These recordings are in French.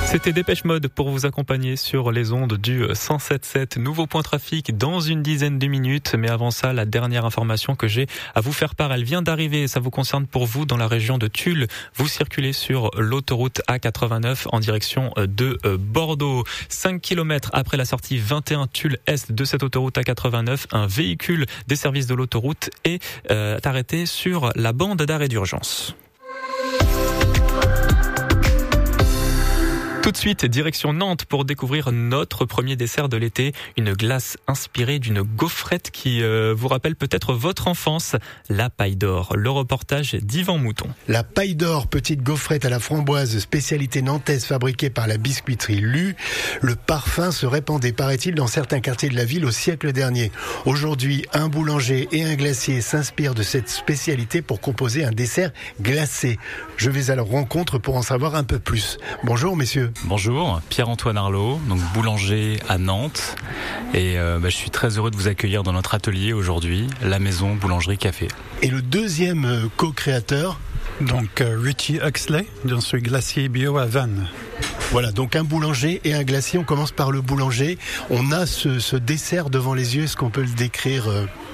C'était Dépêche Mode pour vous accompagner sur les ondes du 107.7. Nouveau point trafic dans une dizaine de minutes. Mais avant ça, la dernière information que j'ai à vous faire part, elle vient d'arriver. Ça vous concerne pour vous dans la région de Tulle. Vous circulez sur l'autoroute A89 en direction de Bordeaux. 5 km après la sortie 21 Tulle-Est de cette autoroute A89, un véhicule des services de l'autoroute est arrêté sur la bande d'arrêt d'urgence. Tout de suite, direction Nantes pour découvrir notre premier dessert de l'été, une glace inspirée d'une gaufrette qui vous rappelle peut-être votre enfance, la paille d'or. Le reportage d'Yvan Mouton. La paille d'or, petite gaufrette à la framboise, spécialité nantaise fabriquée par la biscuiterie Lu. Le parfum se répandait, paraît-il, dans certains quartiers de la ville au siècle dernier. Aujourd'hui, un boulanger et un glacier s'inspirent de cette spécialité pour composer un dessert glacé. Je vais à leur rencontre pour en savoir un peu plus. Bonjour messieurs. Bonjour, Pierre-Antoine Arlot, donc boulanger à Nantes, et je suis très heureux de vous accueillir dans notre atelier aujourd'hui, la maison boulangerie café. Et le deuxième co-créateur, donc Richie Huxley, dans ce glacier bio à Vannes. Voilà, donc un boulanger et un glacier. On commence par le boulanger. On a ce dessert devant les yeux. Est-ce qu'on peut le décrire, Pierre-Antoine ?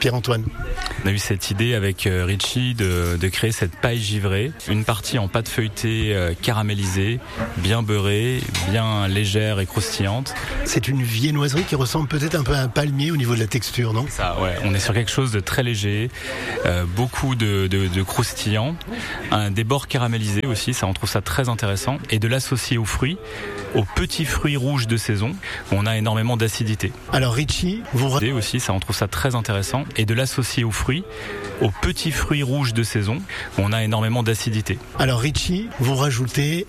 On a eu cette idée avec Richie de créer cette paille givrée, une partie en pâte feuilletée caramélisée, bien beurrée, bien légère et croustillante. C'est une viennoiserie qui ressemble peut-être un peu à un palmier au niveau de la texture, non ? Ça, ouais. On est sur quelque chose de très léger, beaucoup de croustillant, des bords caramélisés aussi, ça on trouve ça très intéressant, et de l'associer aux fruits, aux petits fruits rouges de saison, où on a énormément d'acidité. Alors Richie, vous aussi, ça on trouve ça très intéressant, et de l'associer aux fruits, aux petits fruits rouges de saison, où on a énormément d'acidité. Alors Richie, vous rajoutez